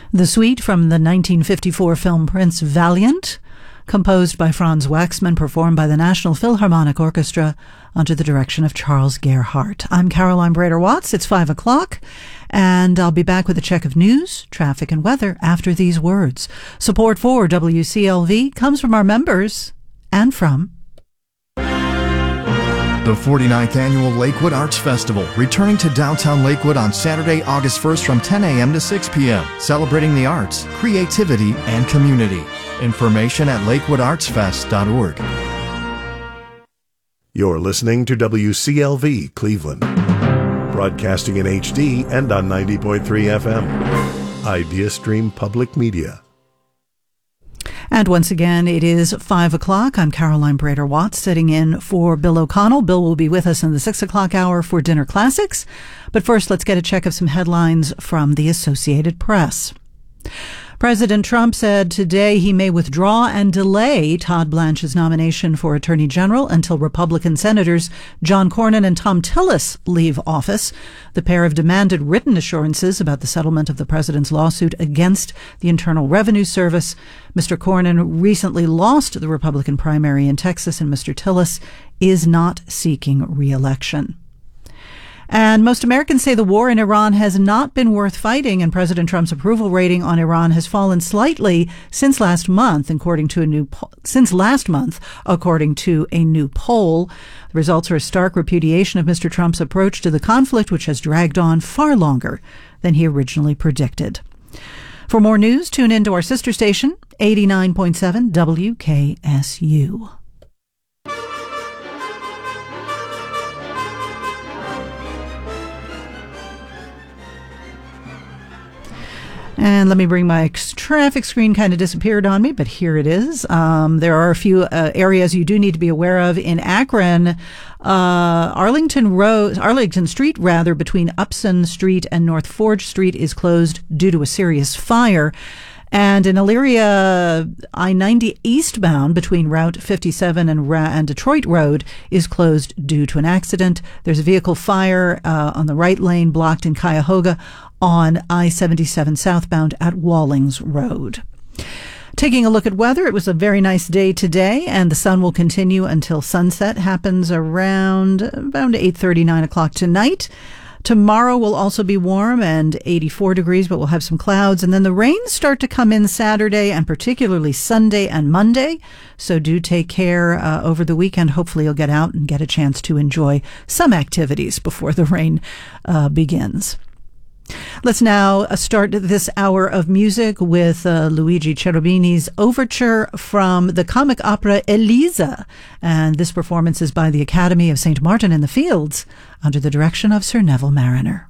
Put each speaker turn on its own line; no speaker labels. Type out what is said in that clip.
The suite from the 1954 film Prince Valiant, composed by Franz Waxman, performed by the National Philharmonic Orchestra under the direction of Charles Gerhardt. I'm Caroline Brader-Watts. It's 5 o'clock, and I'll be back with a check of news, traffic, and weather after these words. Support for WCLV comes from our members and from
the 49th Annual Lakewood Arts Festival, returning to downtown Lakewood on Saturday, August 1st from 10 a.m. to 6 p.m., celebrating the arts, creativity, and community. Information at lakewoodartsfest.org.
You're listening to WCLV Cleveland, broadcasting in HD and on 90.3 FM. Idea Stream Public Media.
And once again, it is 5 o'clock. I'm Caroline Brader-Watts, sitting in for Bill O'Connell. Bill will be with us in the 6 o'clock hour for Dinner Classics. But first, let's get a check of some headlines from the Associated Press. President Trump said today he may withdraw and delay Todd Blanche's nomination for Attorney General until Republican Senators John Cornyn and Thom Tillis leave office. The pair have demanded written assurances about the settlement of the president's lawsuit against the Internal Revenue Service. Mr. Cornyn recently lost the Republican primary in Texas, and Mr. Tillis is not seeking re-election. And most Americans say the war in Iran has not been worth fighting, and President Trump's approval rating on Iran has fallen slightly since last month, according to a new poll. The results are a stark repudiation of Mr. Trump's approach to the conflict, which has dragged on far longer than he originally predicted. For more news, tune in to our sister station, 89.7 WKSU. And let me bring my traffic screen, kind of disappeared on me, but here it is. There are a few areas you do need to be aware of. In Akron, Arlington Street, between Upson Street and North Forge Street is closed due to a serious fire. And in Elyria, I-90 eastbound between Route 57 and Detroit Road is closed due to an accident. There's a vehicle fire on the right lane blocked in Cuyahoga on I-77 southbound at Wallings Road. Taking a look at weather, it was a very nice day today, and the sun will continue until sunset happens around about 8:30, 9 o'clock tonight. Tomorrow will also be warm and 84 degrees, but we'll have some clouds. And then the rains start to come in Saturday and particularly Sunday and Monday. So do take care over the weekend. Hopefully you'll get out and get a chance to enjoy some activities before the rain begins. Let's now start this hour of music with Luigi Cherubini's overture from the comic opera Elisa. And this performance is by the Academy of St. Martin in the Fields under the direction of Sir Neville Marriner.